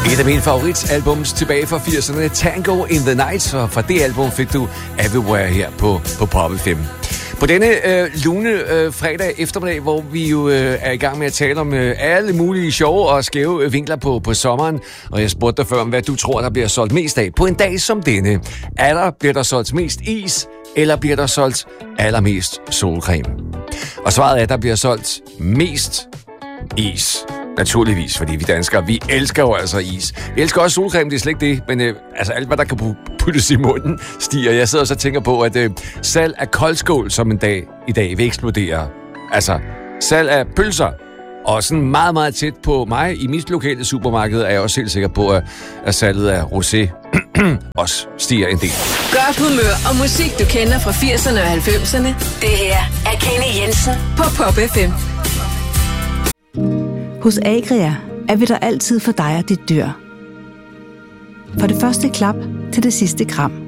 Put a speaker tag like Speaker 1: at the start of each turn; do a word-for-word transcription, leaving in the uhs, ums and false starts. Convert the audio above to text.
Speaker 1: Et af mine favoritalbums tilbage fra firserne, Tango in the Night, og fra det album fik du Everywhere her på, på Pop F M. På denne øh, lune øh, fredag eftermiddag, hvor vi jo øh, er i gang med at tale om øh, alle mulige sjove og skæve vinkler på, på sommeren, og jeg spurgte dig før om, hvad du tror, der bliver solgt mest af på en dag som denne. Er der, bliver der solgt mest is, eller bliver der solgt allermest solcreme? Og svaret er, at der bliver solgt mest is. Naturligvis, fordi vi danskere, vi elsker jo altså is. Vi elsker også solcreme, det er slet ikke det, men øh, altså alt, hvad der kan puttes i munden, stiger. Jeg sidder og så tænker på, at øh, salg af koldskål som en dag i dag vil eksplodere. Altså, salg af pølser, og sådan meget, meget tæt på mig i mit lokale supermarked, er jeg også helt sikker på, at, at salget af rosé også stiger en del.
Speaker 2: Godt humør og musik, du kender fra firserne og halvfemserne. Det her er Kenny Jensen på Pop F M.
Speaker 3: Hos Agria er vi der altid for dig og dit dyr. For det første klap til det sidste kram.